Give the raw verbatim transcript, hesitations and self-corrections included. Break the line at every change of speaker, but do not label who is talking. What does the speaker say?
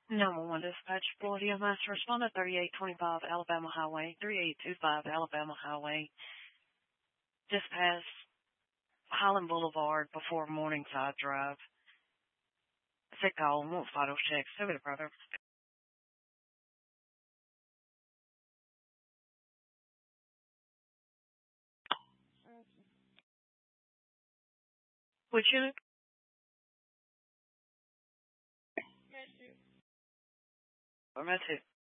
Number one dispatch, Florida Master Responder, thirty-eight twenty-five Alabama Highway, thirty-eight twenty-five Alabama Highway. Just past Highland Boulevard before Morningside Drive. Sick call, won't vital check. Over to brother. Which unit? I'm at two.